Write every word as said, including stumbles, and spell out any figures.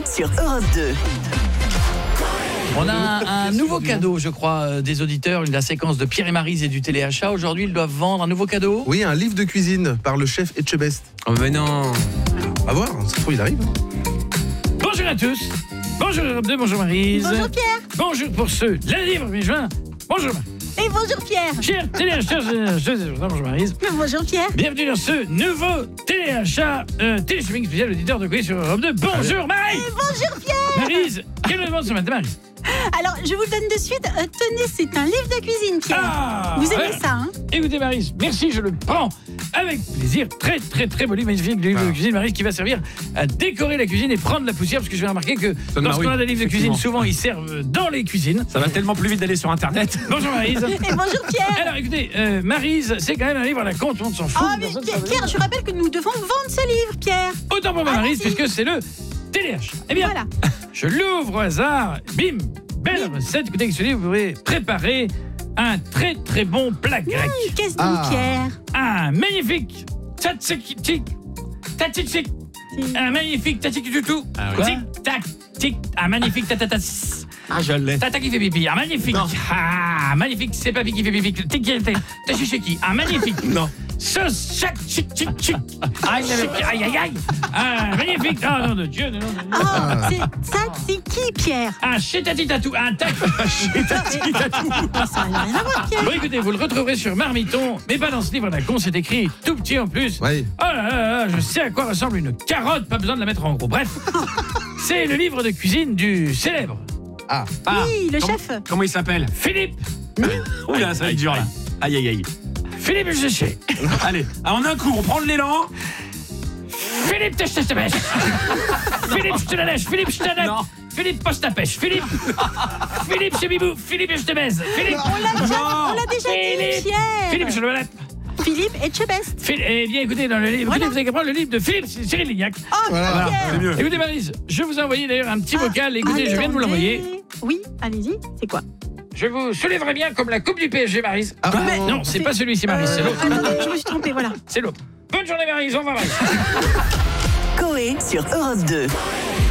sur Europe deux. On a un, un nouveau cadeau, je crois, euh, des auditeurs, la séquence de Pierre et Maryse et du téléachat. Aujourd'hui, ils doivent vendre un nouveau cadeau. Oui, un livre de cuisine par le chef Etchebest. Oh mais non. À voir, ça se trouve, il arrive. Bonjour à tous. Bonjour Europe deux, bonjour Maryse. Bonjour Pierre. Bonjour pour ceux, lundi premier juin. Bonjour. Et bonjour Pierre. Chers téléacheteurs, bonjour Maryse. Bonjour Pierre. Bienvenue dans ce nouveau téléachat, euh, téléshopping spécial auditeur de quiz sur Europe deux. Bonjour Maryse. Et bonjour Pierre. Maryse, quel est le nom de ce matin, Maryse? Alors, je vous le donne de suite. Euh, tenez, c'est un livre de cuisine, Pierre. Ah, vous aimez ouais. ça, hein? Écoutez, Maryse, merci, je le prends avec plaisir. Très, très, très beau livre, magnifique livre Ah. de cuisine, Maryse, qui va servir à décorer la cuisine et prendre la poussière, parce que je vais remarquer que Donne lorsqu'on Marie, a des livres de cuisine, effectivement. souvent ils servent dans les cuisines. Ça va tellement plus vite d'aller sur internet. Bonjour Maryse. Et bonjour Pierre. Alors écoutez, euh, Maryse, c'est quand même un livre à la con, tout le monde s'en fout. Oh, mais Personne Pierre, s'en veut. Pierre, je rappelle que nous devons vendre ce livre, Pierre. Autant pour moi, Ah, Maryse, merci. puisque c'est le téléachat. Eh bien, Voilà. je l'ouvre au hasard, bim, belle recette. Écoutez, avec ce livre, vous pourrez préparer un très très bon plat grec. Hum, Qu'est-ce donc, Ah. Pierre? Un magnifique tzatziki, tzatziki, un magnifique tzatziki du tout. Ah oui. Tic tac tic, un magnifique tatatas. Ah je l'ai. Tata qui fait pipi, un magnifique. Non. Ah, magnifique, c'est papy qui fait pipi. Tic tic tic, tachichiki, un magnifique. Non. Sauce chac chic chic chic. Aïe aïe aïe aïe. Un magnifique. Oh nom de Dieu, non, non, non. Oh, c'est ça, c'est qui, Pierre? Un chétatitatou, un tac. Ah, ça n'a rien à voir, Pierre. Bon écoutez, vous le retrouverez sur Marmiton, mais pas dans ce livre à la con, c'est écrit tout petit en plus. Oui. Oh là là là, je sais à quoi ressemble une carotte, pas besoin de la mettre en gros. Bref, c'est le livre de cuisine du célèbre Ah, Ah, Oui, le comment- chef. Comment il s'appelle? Philippe, Oula, ça va être dur là. Aïe aïe aïe. Philippe Géché. Allez, ah, en un coup, on prend de l'élan. Philippe, tâche ta pêche. Philippe, je te la lèche. Philippe, je te la Non. Philippe, poste ta pêche. Philippe, Philippe, chez Bibou. Philippe, je te baise. Philippe, On l'a déjà, Non. on l'a déjà Philippe, dit, Pierre. Philippe, je le balade. Philippe Etchebest. Phil- Eh bien, écoutez, dans le livre, Voilà. écoutez, vous avez qu'à prendre le livre de Philippe Cyril Lignac. Oh, Voilà, Pierre. C'est mieux. Écoutez, Maryse, je vous ai envoyé d'ailleurs un petit Ah, vocal. Écoutez, je viens de vous l'envoyer. attendez. Oui, allez-y. C'est quoi? Je vous soulèverai bien comme la coupe du P S G, Maryse. Ah, Mais non, c'est pas celui-ci, Maryse, c'est Euh, l'autre. Attendez, je me suis trompée, voilà. C'est l'autre. Bonne journée, Maryse. Au revoir, Maryse. Coé sur Europe deux.